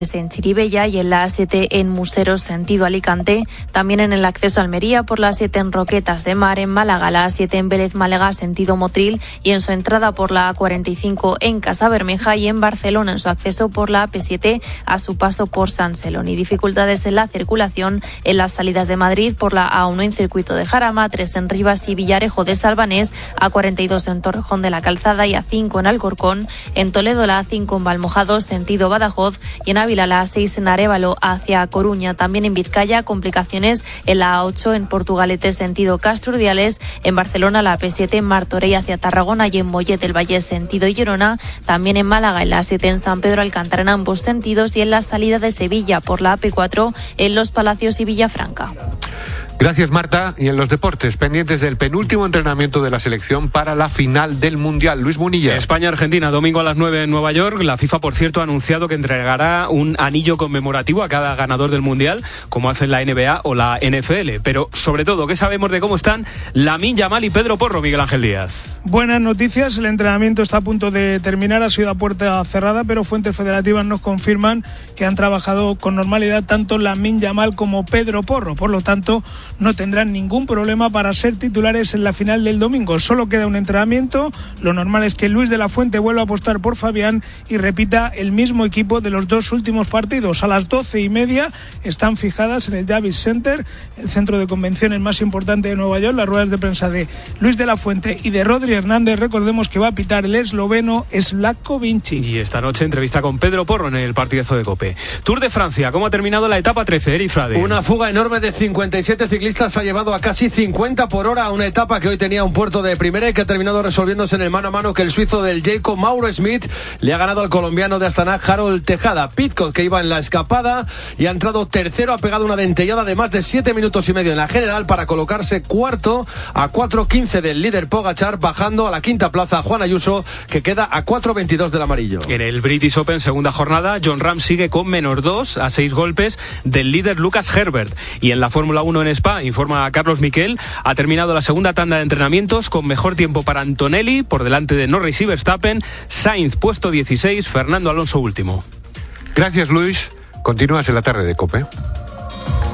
en Chirivella y en la A7 en Museros sentido Alicante, también en el acceso a Almería por la A7 en Roquetas de Mar, en Málaga la A7 en Vélez Málaga sentido Motril y en su entrada por la A45 en Casabermeja y en Barcelona en su acceso por la AP7 a su paso por San Celoni. Dificultades en la circulación en las salidas de Madrid por la A1 en Circuito de Jarama, A3 en Rivas y Villarejo de Salvanés, A42 en Torrejón de la Calzada y A5 en Alcorcón, en Toledo la A5 en Valmojado sentido Badajoz y en Ávila la A6 en Arévalo hacia Coruña. También en Vizcaya complicaciones en la A8 en Portugalete sentido Castro Urdiales, en Barcelona la AP7 en Martorell hacia Tarragona y en Mollet del Valle sentido Girona. También en Málaga en la A7 en San Pedro Alcántara en ambos sentidos y en la salida de Sevilla por la AP4 en Los Palacios y Villafranca. Gracias, Marta. Y en los deportes, pendientes del penúltimo entrenamiento de la selección para la final del Mundial. Luis Munilla. España-Argentina, domingo a las 9 en Nueva York. La FIFA, por cierto, ha anunciado que entregará un anillo conmemorativo a cada ganador del Mundial, como hacen la NBA o la NFL. Pero, sobre todo, ¿qué sabemos de cómo están Lamine Yamal y Pedro Porro, Miguel Ángel Díaz? Buenas noticias. El entrenamiento está a punto de terminar. Ha sido a puerta cerrada, pero fuentes federativas nos confirman que han trabajado con normalidad tanto Lamine Yamal como Pedro Porro. Por lo tanto, no tendrán ningún problema para ser titulares en la final del domingo. Solo queda un entrenamiento. Lo normal es que Luis de la Fuente vuelva a apostar por Fabián y repita el mismo equipo de los dos últimos partidos. A las 12:30 están fijadas en el Javits Center, el centro de convenciones más importante de Nueva York, las ruedas de prensa de Luis de la Fuente y de Rodri Hernández. Recordemos que va a pitar el esloveno Slavko Vinci. Y esta noche entrevista con Pedro Porro en el partidazo de COPE. Tour de Francia, ¿cómo ha terminado la etapa 13, Eri Frade? Una fuga enorme de 57 ciclistas ha llevado a casi 50 por hora a una etapa que hoy tenía un puerto de primera y que ha terminado resolviéndose en el mano a mano que el suizo del Jayco Mauro Smith le ha ganado al colombiano de Astana Harold Tejada. Pidcock, que iba en la escapada y ha entrado tercero, ha pegado una dentellada de más de 7 minutos y medio en la general para colocarse cuarto a 4:15 del líder Pogačar, bajando a la quinta plaza Juan Ayuso, que queda a 4:22 del amarillo. En el British Open segunda jornada, Jon Rahm sigue con -2 a 6 golpes del líder Lucas Herbert. Y en la Fórmula 1 en Spa, informa a Carlos Miquel, ha terminado la segunda tanda de entrenamientos con mejor tiempo para Antonelli, por delante de Norris y Verstappen, Sainz puesto 16, Fernando Alonso último. Gracias, Luis. Continúas en la tarde de COPE.